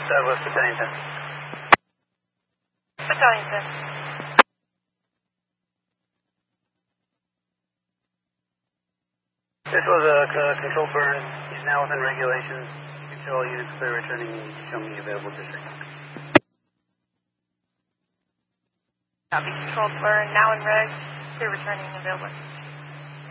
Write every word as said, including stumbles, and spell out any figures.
Douglas, Battalion ten. Battalion ten. This was a uh, controlled burn. He's now within regulations. You can show all units clear returning and show me available district. Copy. Controlled burn, now in reg. Clear returning available.